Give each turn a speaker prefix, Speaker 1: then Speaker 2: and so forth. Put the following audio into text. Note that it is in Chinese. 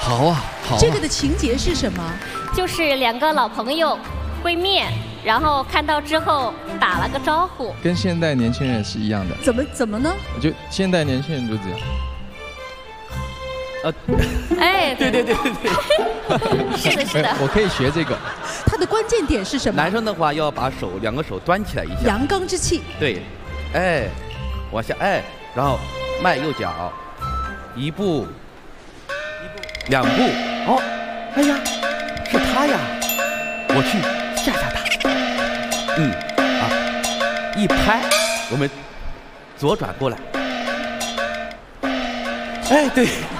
Speaker 1: 好啊，好啊。
Speaker 2: 这个的情节是什么？
Speaker 3: 就是两个老朋友会面，然后看到之后打了个招呼。
Speaker 1: 跟现代年轻人是一样的。
Speaker 2: 怎么呢？
Speaker 1: 就现代年轻人就这样。
Speaker 3: 哎，
Speaker 4: 对，
Speaker 3: 是的，是的。
Speaker 1: 我可以学这个。
Speaker 2: 它的关键点是什么？
Speaker 4: 男生的话要把两个手端起来一下，
Speaker 2: 阳刚之气。
Speaker 4: 对，哎，往下，哎，然后迈右脚，一步，两步，哦，哎呀，是他呀，我去吓他，一拍，我们左转过来，哎，对。